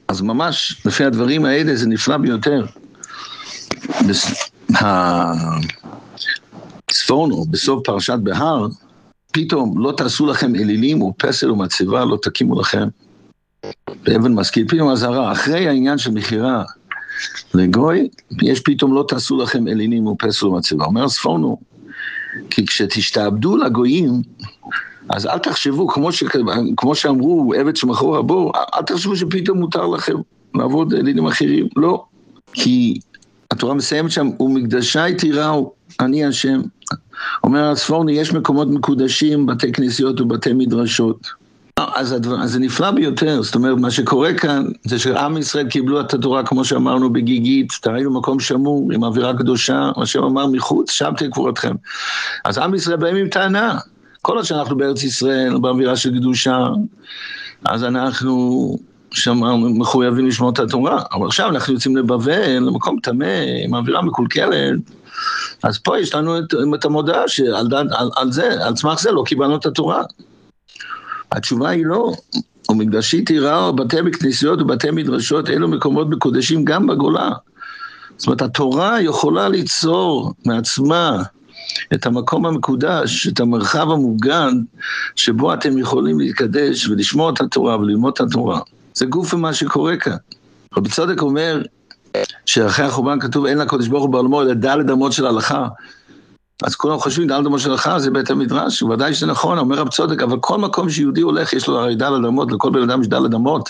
אז ממש, לפי הדברים האלה זה נפלא ביותר. ספורנו, בסוף פרשת בהר, פתאום לא תעשו לכם אלילים ופסל ומצבה, לא תקימו לכם באבן משכיל. פתאום הזהרה, אחרי העניין של מחירה לגוי, יש פתאום לא תעשו לכם אלילים ופסל ומצבה. אומר ספורנו, כי כשתשתעבדו לגויים, אז אל תחשבו, כמו שאמרו, עבד שמכרו רבו, אל תחשבו שפתאום מותר לכם לעבוד אלילים אחרים. לא, כי התורה מסיימת שם, ומקדשי תיראו, אני השם. אומר הספורני, יש מקומות מקודשים, בתי כנסיות ובתי מדרשות. אז זה נפלא ביותר, זאת אומרת, מה שקורה כאן, זה שעם ישראל קיבלו את התורה, כמו שאמרנו בגיגית, תראינו מקום שמור, עם אווירה קדושה, מה שאמר מחוץ, שם תהיה קבורתכם. אז עם ישראל באים עם טענה, כל עוד שאנחנו בארץ ישראל, באווירה של קדושה, אז אנחנו מחויבים לשמור את התורה, אבל עכשיו אנחנו יוצאים לבבל, למקום טמא, עם אווירה מקולקלת, אז פה יש לנו את המודעה שעל זה, על סמך זה לא קיבלנו את התורה. התשובה היא לא, ומקדשי תיראו, בתי כנסיות ובתי מדרשות, אלו מקומות מקודשים גם בגולה. זאת אומרת, התורה יכולה ליצור מעצמה את המקום המקודש, את המרחב המוגן, שבו אתם יכולים להתקדש ולשמוע את התורה וללמוד את התורה. זה גוף מה שקורה כאן. רבי צודק אומר, שאחרי החורבן כתוב, אין לקדוש ברוך הוא בעולמו, אלא ד' אמות של הלכה. אז כולם חושבים, ד' אמות של הלכה, זה בית המדרש, ודאי שזה נכון, אומר רבי צודק, אבל כל מקום שיהודי הולך, יש לו הרי ד' אמות, לכל בן אדם יש ד' אמות.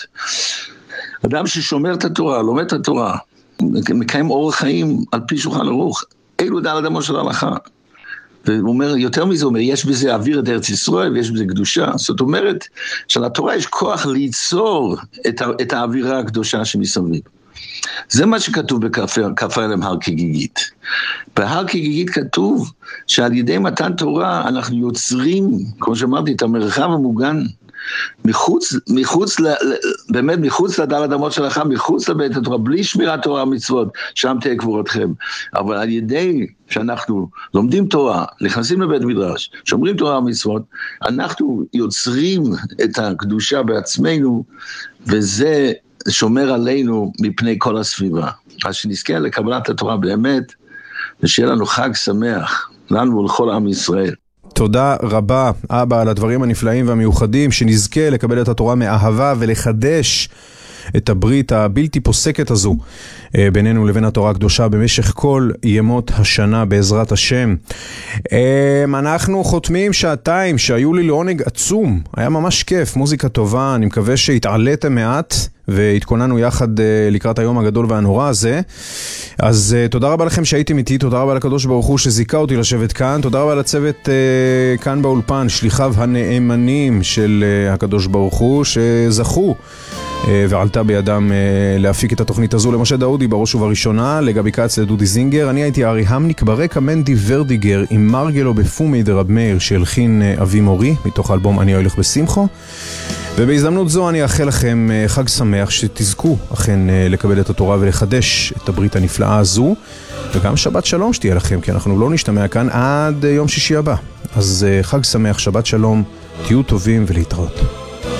אדם ששומר את התורה, לומד את התורה, מקיים אורח חיים על פי שולחן ערוך, אלו ד' אמות של הלכה. והוא אומר, יותר מזה, הוא אומר, יש בזה אוויר את ארץ ישראל, ויש בזה קדושה. זאת אומרת, שלתורה יש כוח ליצור את האווירה הקדושה שמסביב. זה מה שכתוב בכ"א הר כגיגית. בהר כגיגית כתוב שעל ידי מתן תורה אנחנו יוצרים, כמו שאמרתי, את המרחב המוגן, באמת מחוץ לד' אמות של הלכה, מחוץ לבית התורה, בלי שמירת תורה ומצוות, שם תהיה קבורתכם. אבל על ידי שאנחנו לומדים תורה, נכנסים לבית מדרש, שומרים תורה ומצוות, אנחנו יוצרים את הקדושה בעצמנו, וזה שומר עלינו מפני כל הסביבה. אז שנזכה לקבלת התורה באמת, ושיהיה לנו חג שמח, לנו ולכל עם ישראל. תודה רבה, אבא, על הדברים הנפלאים והמיוחדים, שנזכה לקבל את התורה מאהבה ולחדש את הברית הבלתי פוסקת הזו בינינו לבין התורה הקדושה במשך כל ימות השנה בעזרת השם. אנחנו חותמים שעתיים שהיו לי לעונג עצום, היה ממש כיף, מוזיקה טובה, אני מקווה שהתעליתם מעט והתכוננו יחד לקראת היום הגדול והנורא הזה. אז תודה רבה לכם שהייתם איתי, תודה רבה לקדוש ברוך הוא שזיכה אותי לשבת כאן, תודה רבה לצוות כאן באולפן, שליחיו הנאמנים של הקדוש ברוך הוא שזכו ועלתה בידם להפיק את התוכנית הזו, למשה דאודי בראש ובראשונה, לגבי קץ, לדודי זינגר. אני הייתי ארי המניק, ברקע מנדי ורדיגר עם מרגלו בפומי דרב מאיר שהלחין אבי מורי מתוך האלבום אני הולך בשמחו. ובהזדמנות זו אני אאחל לכם חג שמח, שתזכו אכן לקבל את התורה ולחדש את הברית הנפלאה הזו, וגם שבת שלום שתהיה לכם, כי אנחנו לא נשתמע כאן עד יום שישי הבא. אז חג שמח, שבת שלום, תהיו טובים ולהתראות.